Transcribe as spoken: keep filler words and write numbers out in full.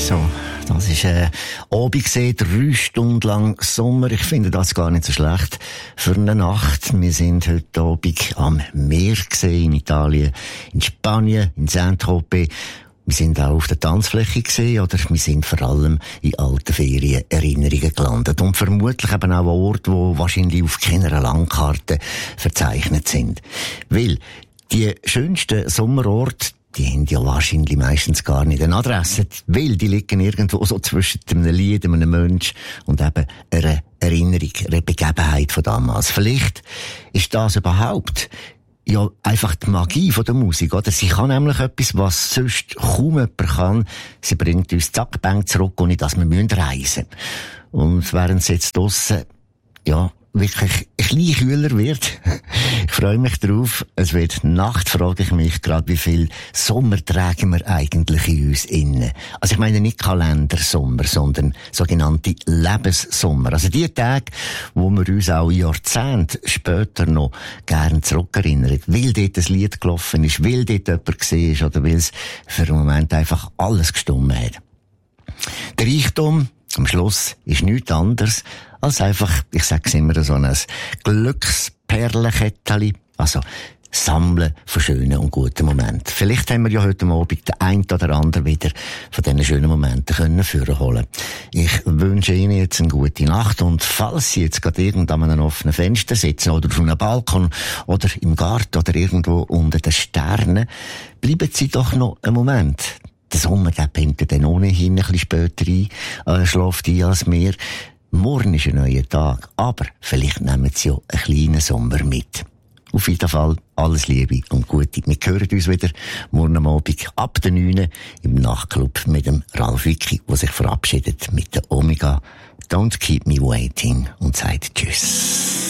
So, das ist äh, Abend gesehen, drei Stunden lang Sommer. Ich finde das gar nicht so schlecht für eine Nacht. Wir sind heute Abend am Meer gesehen, in Italien, in Spanien, in Saint-Tropez. Wir sind auch auf der Tanzfläche gesehen, oder wir sind vor allem in alten Ferienerinnerungen gelandet. Und vermutlich eben auch an Orten, die wahrscheinlich auf keiner Landkarte verzeichnet sind. Weil die schönsten Sommerorte, die haben ja wahrscheinlich meistens gar nicht eine Adresse, weil die liegen irgendwo so zwischen einem Lied, einem Mensch und eben einer Erinnerung, einer Begebenheit von damals. Vielleicht ist das überhaupt ja einfach die Magie von der Musik, oder? Sie kann nämlich etwas, was sonst kaum jemand kann. Sie bringt uns zack, bang zurück, ohne dass wir reisen müssen. Und während es jetzt draussen, ja, wirklich ein bisschen kühler wird. Ich freue mich drauf. Es wird Nacht, frage ich mich gerade, wie viel Sommer tragen wir eigentlich in uns innen. Also ich meine nicht Kalendersommer, sondern sogenannte Lebenssommer. Also die Tage, wo wir uns auch Jahrzehnte später noch gern zurückerinnern. Weil dort ein Lied gelaufen ist, weil dort jemand gesehen ist oder weil es für einen Moment einfach alles gestummt hat. Der Reichtum am Schluss ist nichts anderes als einfach, ich sag's immer, so ein Glücksperlenkettchen. Also, Sammeln von schönen und guten Momenten. Vielleicht haben wir ja heute Abend den einen oder anderen wieder von diesen schönen Momenten können vorholen. Ich wünsche Ihnen jetzt eine gute Nacht und falls Sie jetzt gerade irgendwo an einem offenen Fenster sitzen oder auf einem Balkon oder im Garten oder irgendwo unter den Sternen, bleiben Sie doch noch einen Moment. Der Sommer, der pennt dann ohnehin ein bisschen später ein, äh, schläft ein als wir. Morgen ist ein neuer Tag, aber vielleicht nehmen Sie ja einen kleinen Sommer mit. Auf jeden Fall alles Liebe und Gute. Wir hören uns wieder morgen am Abend ab der neun im Nachtclub mit dem Ralf Wicki, der sich verabschiedet mit der Omega. Don't keep me waiting und sagt Tschüss.